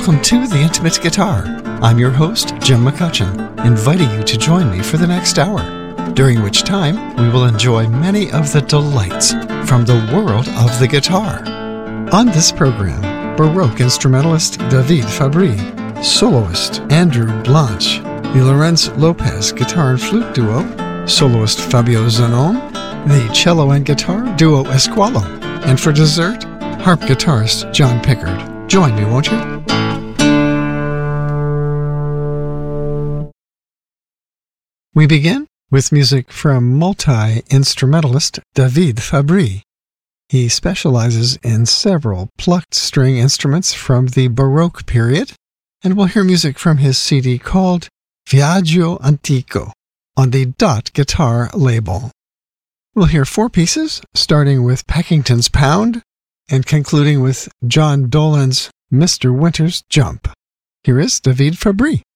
welcome to The Intimate Guitar. I'm your host, Jim McCutcheon, inviting you to join me for the next hour, during which time we will enjoy many of the delights from the world of the guitar. On this program, Baroque instrumentalist David Fabry, soloist Andrew Blanche, the Lorenz Lopez guitar and flute duo, soloist Fabio Zanon, the cello and guitar duo Esqualo, and for dessert, harp guitarist John Pickard. Join me, won't you? We begin with music from multi-instrumentalist David Fabry. He specializes in several plucked string instruments from the Baroque period, and we'll hear music from his CD called Viaggio Antico on the Dot Guitar label. We'll hear 4 pieces, starting with Packington's Pound and concluding with John Dolan's Mr. Winter's Jump. Here is David Fabry.